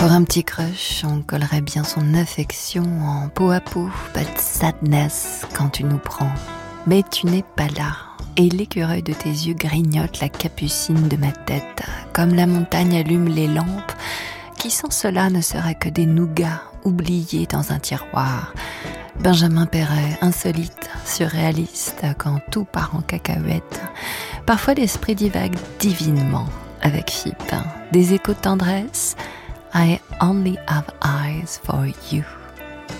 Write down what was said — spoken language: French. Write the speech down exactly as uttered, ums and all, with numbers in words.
Pour un petit crush, on collerait bien son affection en peau à peau, but sadness quand tu nous prends. Mais tu n'es pas là, et l'écureuil de tes yeux grignote la capucine de ma tête, comme la montagne allume les lampes, qui sans cela ne seraient que des nougats oubliés dans un tiroir. Benjamin Perret, insolite, surréaliste, quand tout part en cacahuète. Parfois l'esprit divague divinement avec Fippe. Des échos de tendresse, I only have eyes for you.